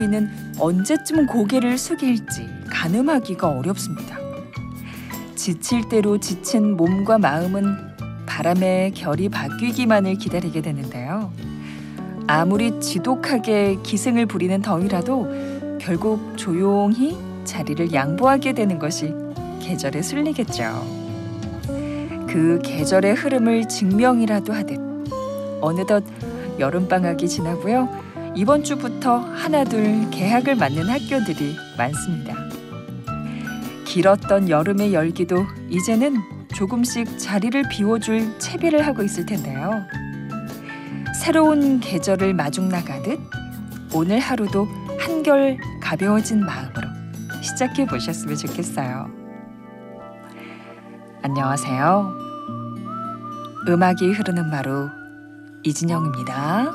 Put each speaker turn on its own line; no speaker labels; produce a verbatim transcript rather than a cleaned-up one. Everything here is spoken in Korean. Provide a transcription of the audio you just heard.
우리는 언제쯤 고개를 숙일지 가늠하기가 어렵습니다. 지칠 대로 지친 몸과 마음은 바람의 결이 바뀌기만을 기다리게 되는데요. 아무리 지독하게 기승을 부리는 더위라도 결국 조용히 자리를 양보하게 되는 것이 계절의 순리겠죠. 그 계절의 흐름을 증명이라도 하듯 어느덧 여름방학이 지나고요. 이번 주부터 하나둘 개학을 맞는 학교들이 많습니다. 길었던 여름의 열기도 이제는 조금씩 자리를 비워줄 채비를 하고 있을 텐데요. 새로운 계절을 마중 나가듯 오늘 하루도 한결 가벼워진 마음으로 시작해 보셨으면 좋겠어요. 안녕하세요. 음악이 흐르는 마루 이진영입니다.